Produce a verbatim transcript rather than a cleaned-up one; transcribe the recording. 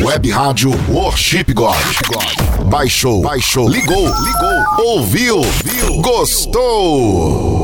Web Rádio Worship God. Baixou, baixou, ligou, ligou, ouviu, viu, gostou.